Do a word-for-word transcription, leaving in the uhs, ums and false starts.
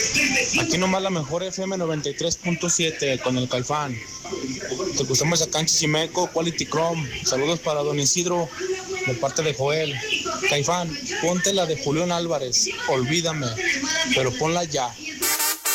Aquí nomás la mejor F M noventa y tres punto siete con el Caifán. Te gustamos acá en Chichimeco, Quality Chrome. Saludos para don Isidro, de parte de Joel. Caifán, ponte la de Julián Álvarez, olvídame, pero ponla ya.